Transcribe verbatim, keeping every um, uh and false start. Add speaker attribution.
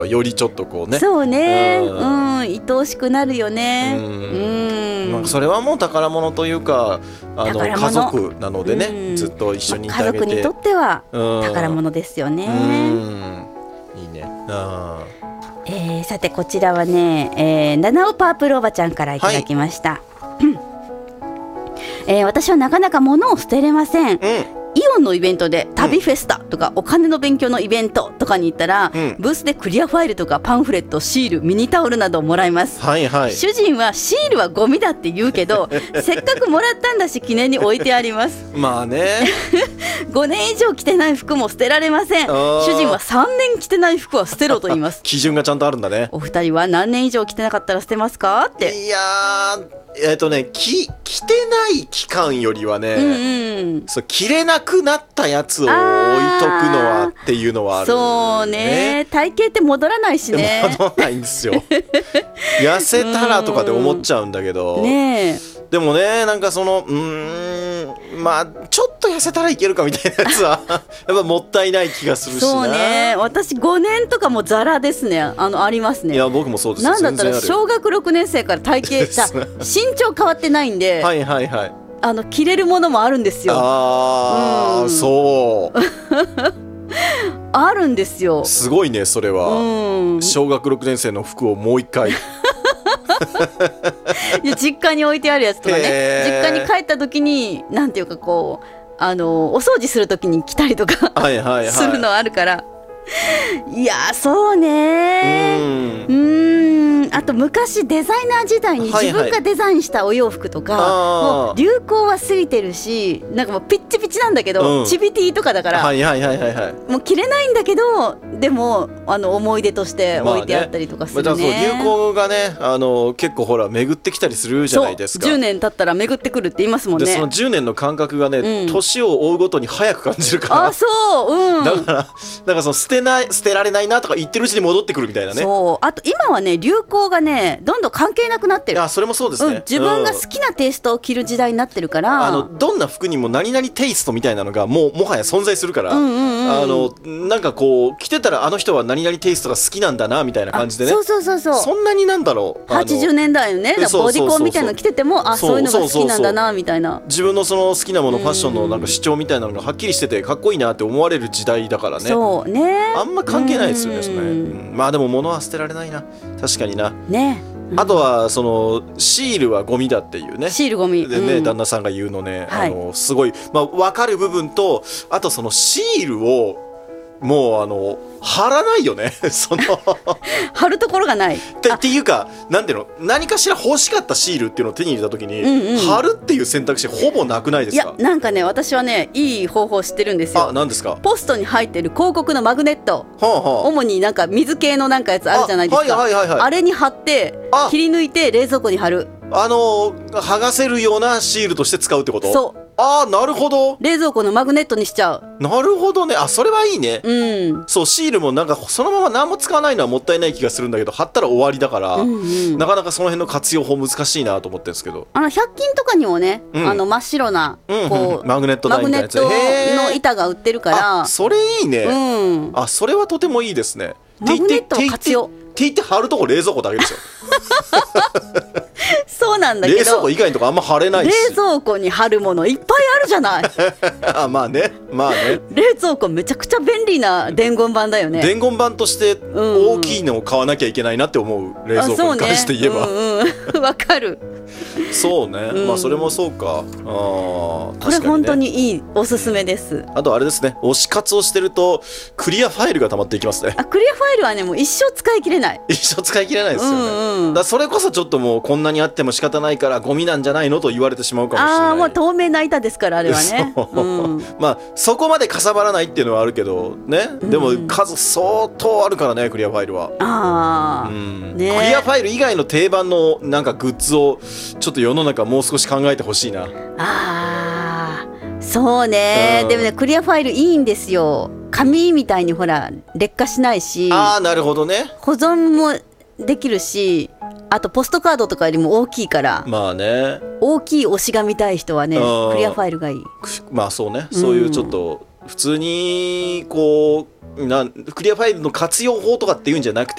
Speaker 1: よりちょっとこうね、
Speaker 2: そうね、
Speaker 1: う
Speaker 2: うんん、愛おしくなるよね。
Speaker 1: う
Speaker 2: うんん、
Speaker 1: なんかそれはもう宝物というか、あの
Speaker 2: 宝物
Speaker 1: 家族なのでね、
Speaker 2: うん
Speaker 1: ずっと一緒にいて
Speaker 2: 家
Speaker 1: あげて、
Speaker 2: 族にとっては
Speaker 1: うん
Speaker 2: 宝物ですよね。
Speaker 1: うんいいね。あ
Speaker 2: えー、さてこちらはね、えー、七尾パープルおばちゃんからいただきました、えー、私はなかなか物を捨てれません。
Speaker 1: ー
Speaker 2: イオンのイベントで旅フェスタとかお金の勉強のイベントとかに行ったら、
Speaker 1: うん
Speaker 2: ブースでクリアファイルとかパンフレット、シール、ミニタオルなどをもらいます。
Speaker 1: うん、はいはい。
Speaker 2: 主人はシールはゴミだって言うけどせっかくもらったんだし記念に置いてあります。
Speaker 1: まあね
Speaker 2: ごねん以上着てない服も捨てられません。
Speaker 1: あー
Speaker 2: 主人はさんねん着てない服は捨てろと言います。
Speaker 1: 基準がちゃんとあるんだね。
Speaker 2: お二人は何年以上着てなかったら捨てますかって。
Speaker 1: いやーえっ、とねき着てない期間よりはね、
Speaker 2: うんうん
Speaker 1: そう着れなくなったやつを置いとくのはっていうのはある、
Speaker 2: そうね、体型って戻らないしね。
Speaker 1: 戻らないんですよ痩せたらとかで思っちゃうんだけど、
Speaker 2: ねえ、
Speaker 1: でもねなんかそのうーんまあちょっと痩せたらいけるかみたいなやつはやっぱもったいない気がするしな。
Speaker 2: そうね、私ごねんとかもザラですね。あのありますね。
Speaker 1: いや僕もそうですよ。
Speaker 2: なんだったら
Speaker 1: 全然ある
Speaker 2: 小学ろくねん生から体型さ身長変わってないんで、
Speaker 1: はいはいはい。
Speaker 2: あの着れるものもあるんですよ。
Speaker 1: ああ、
Speaker 2: うん
Speaker 1: そう
Speaker 2: あるんですよ。
Speaker 1: すごいねそれは、
Speaker 2: うん、
Speaker 1: 小学ろくねん生の服をもう一回
Speaker 2: いや実家に置いてあるやつとかね、
Speaker 1: へー
Speaker 2: 実家に帰った時になんていうかこうあのお掃除する時に着たりとか
Speaker 1: はいはいはい
Speaker 2: するのあるから、いやそうね
Speaker 1: うん
Speaker 2: うーん、あと昔デザイナー時代に
Speaker 1: はいはい
Speaker 2: 自分がデザインしたお洋服とか、
Speaker 1: あー
Speaker 2: もう流行は過ぎてるし、なんかもうピッチピチなんだけど、
Speaker 1: うん
Speaker 2: チビティとかだから、
Speaker 1: はいはいはいはいはい
Speaker 2: もう着れないんだけどでもあの思い出として置いてあったりとかするね。
Speaker 1: まあね、そう流行がねあの結構ほら巡ってきたりするじゃないですか。
Speaker 2: そうじゅうねん経ったら巡ってくるって言いますもんね。
Speaker 1: でそのじゅうねんの感覚がね、
Speaker 2: うん
Speaker 1: 年を追うごとに早く感じるから
Speaker 2: あそううん
Speaker 1: だからなんかその捨てない捨てられないなとか言ってるうちに戻ってくるみたいなね。
Speaker 2: そうあと今はね流行がねどんどん関係なくなってる。
Speaker 1: いやそれもそうですね、
Speaker 2: うん、自分が好きなテイストを着る時代になってるから、
Speaker 1: あのどんな服にも何々テイストみたいなのがもうもはや存在するから、
Speaker 2: うんうんうん
Speaker 1: あのなんかこう着てたらあの人は何々テイストが好きなんだなみたいな感じでね。
Speaker 2: そうそうそうそう
Speaker 1: そんなになんだろうあの
Speaker 2: はちじゅうねんだいのね、だからボディコンみたいなの着ててもあ
Speaker 1: そう
Speaker 2: そういうのが好きなんだなみたいな。
Speaker 1: 自分のその好きなものファッションのなんか主張みたいなのがはっきりしててかっこいいなって思われる時代だからね。
Speaker 2: そうね
Speaker 1: あんま関係ないですよ
Speaker 2: うん
Speaker 1: ねそれ、うんまあでも物は捨てられないな確かにな、
Speaker 2: ね、うん
Speaker 1: あとはそのシールはゴミだっていうね
Speaker 2: シールゴミ
Speaker 1: でね、
Speaker 2: うん
Speaker 1: 旦那さんが言うのね、
Speaker 2: はい
Speaker 1: あのすごい、まあ、分かる部分とあとそのシールをもうあの貼らないよねその
Speaker 2: 貼るところがない。
Speaker 1: ってっていうかなんていうの何かしら欲しかったシールっていうのを手に入れた時に、
Speaker 2: うんうん
Speaker 1: 貼るっていう選択肢ほぼなくないで
Speaker 2: いや
Speaker 1: すか。
Speaker 2: なんかね私はねいい方法知ってるんです
Speaker 1: あ
Speaker 2: よ。
Speaker 1: 何ですか。
Speaker 2: ポストに入ってる広告のマグネット、
Speaker 1: はあはあ
Speaker 2: 主になんか水系のなんかやつあるじゃないですか。
Speaker 1: あはいはいはいはい
Speaker 2: あれに貼って
Speaker 1: あ
Speaker 2: 切り抜いて冷蔵庫に貼る。
Speaker 1: あの剥がせるようなシールとして使うってこと。
Speaker 2: そう
Speaker 1: ああなるほど
Speaker 2: 冷蔵庫のマグネットにしちゃう。
Speaker 1: なるほどね。あそれはいいね、
Speaker 2: うん
Speaker 1: そうシールもなんかそのまま何も使わないのはもったいない気がするんだけど貼ったら終わりだから、
Speaker 2: うんうん
Speaker 1: なかなかその辺の活用法難しいなと思ってるんですけど、
Speaker 2: あのひゃく均とかにもね、
Speaker 1: うん
Speaker 2: あの真っ白な
Speaker 1: うん
Speaker 2: こう、
Speaker 1: うんマグネット
Speaker 2: マ
Speaker 1: 台みたいなやつ
Speaker 2: グネット
Speaker 1: へー
Speaker 2: の板が売ってるから
Speaker 1: あそれいいね、
Speaker 2: うん
Speaker 1: あそれはとてもいいですね。
Speaker 2: マグネットを活用
Speaker 1: ていって貼るとこ冷蔵庫だけですよ
Speaker 2: そうなんだけ
Speaker 1: 冷蔵
Speaker 2: ど
Speaker 1: 庫以外のとこあんま貼れないし
Speaker 2: 冷蔵庫に貼るものいっぱいあるじゃない
Speaker 1: あまあねまあね
Speaker 2: 冷蔵庫めちゃくちゃ便利な伝言板だよね。
Speaker 1: 伝言板として
Speaker 2: うん
Speaker 1: 大きいのを買わなきゃいけないなって思う冷
Speaker 2: あそうね
Speaker 1: 蔵庫に関して言えば
Speaker 2: うんうんわかる。
Speaker 1: そうね、
Speaker 2: うん
Speaker 1: まあそれもそうか。あー
Speaker 2: これ
Speaker 1: 確かにね
Speaker 2: 本当にいいおすすめです。
Speaker 1: あとあれですね推し活をしてるとクリアファイルが溜まっていきますね。
Speaker 2: あクリアファイルはねもう一生使い切れない。
Speaker 1: 一生使い切れないですよね、
Speaker 2: うんうん
Speaker 1: だからそれこそちょっともうこんなにあっても仕方ないからゴミなんじゃないのと言われてしまうかもしれない。
Speaker 2: ああもう透明な板ですからあれはね。
Speaker 1: そう
Speaker 2: うん
Speaker 1: まあそこまでかさばらないっていうのはあるけどね、でも
Speaker 2: うん
Speaker 1: 数相当あるからねクリアファイルは。
Speaker 2: ああ、
Speaker 1: うん
Speaker 2: ね
Speaker 1: クリアファイル以外の定番のなんかグッズをちょっと世の中もう少し考えてほしいな。
Speaker 2: あーそうね、
Speaker 1: うん
Speaker 2: でもねクリアファイルいいんですよ。紙みたいにほら劣化しないし
Speaker 1: ああなるほどね。
Speaker 2: 保存もできるし、あとポストカードとかよりも大きいから
Speaker 1: まあね
Speaker 2: 大きい推しが見たい人はね
Speaker 1: うん
Speaker 2: クリアファイルがいい。
Speaker 1: まあそうね、そういうちょっと普通にこうなんクリアファイルの活用法とかっていうんじゃなくて